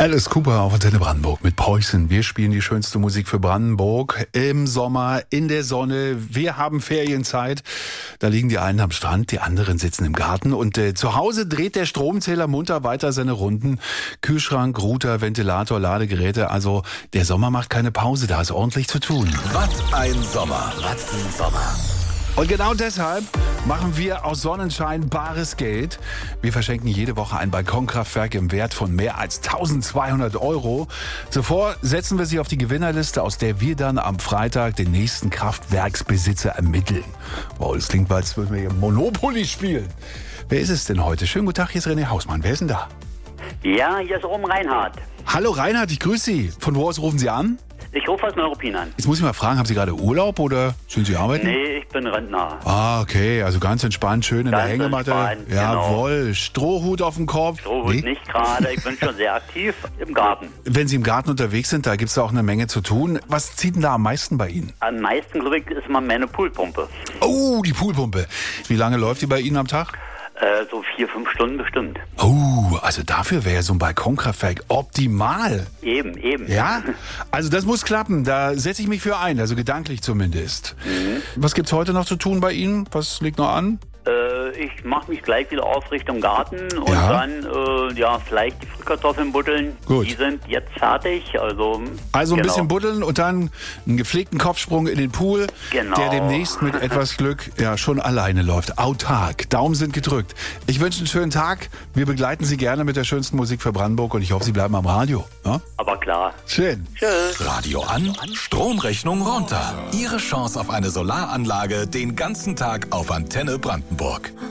Alice Cooper auf Antenne Brandenburg mit Poison. Wir spielen die schönste Musik für Brandenburg im Sommer, in der Sonne. Wir haben Ferienzeit. Da liegen die einen am Strand, die anderen sitzen im Garten. Und zu Hause dreht der Stromzähler munter weiter seine Runden. Kühlschrank, Router, Ventilator, Ladegeräte. Also der Sommer macht keine Pause, da ist ordentlich zu tun. Was ein Sommer. Und genau deshalb machen wir aus Sonnenschein bares Geld. Wir verschenken jede Woche ein Balkonkraftwerk im Wert von mehr als 1200 €. Zuvor setzen wir sie auf die Gewinnerliste, aus der wir dann am Freitag den nächsten Kraftwerksbesitzer ermitteln. Wow, das klingt, als würden wir hier Monopoly spielen. Wer ist es denn heute? Schönen guten Tag, hier ist René Hausmann. Wer ist denn da? Ja, hier ist oben Reinhard. Hallo Reinhard, ich grüße Sie. Von wo aus rufen Sie an? Ich rufe aus Neuruppin an. Jetzt muss ich mal fragen, haben Sie gerade Urlaub oder sind Sie arbeiten? Nee, ich bin Rentner. Ah, okay, also ganz entspannt, schön in der Ganz Hängematte. entspannt, genau. Jawohl, Strohhut auf dem Kopf. Strohhut nicht gerade, ich bin schon sehr aktiv im Garten. Wenn Sie im Garten unterwegs sind, da gibt's auch eine Menge zu tun. Was zieht denn da am meisten bei Ihnen? Am meisten, glaube ich, ist mal meine Poolpumpe. Oh, die Poolpumpe. Wie lange läuft die bei Ihnen am Tag? So 4-5 Stunden bestimmt. Oh, also dafür wäre so ein Balkonkraftwerk optimal. Eben. Ja, also das muss klappen. Da setze ich mich für ein, also gedanklich zumindest. Was gibt's heute noch zu tun bei Ihnen? Was liegt noch an? Ich mache mich gleich wieder auf Richtung Garten und Ja. dann vielleicht die Frühkartoffeln buddeln. Gut. Die sind jetzt fertig. Also Ein genau. bisschen buddeln und dann einen gepflegten Kopfsprung in den Pool, Genau. der demnächst mit etwas Glück schon alleine läuft. Autark. Daumen sind gedrückt. Ich wünsche einen schönen Tag. Wir begleiten Sie gerne mit der schönsten Musik für Brandenburg und ich hoffe, Sie bleiben am Radio. Ja? Aber klar. Schön. Tschüss. Radio an, Stromrechnung runter. Ihre Chance auf eine Solaranlage den ganzen Tag auf Antenne Brandenburg.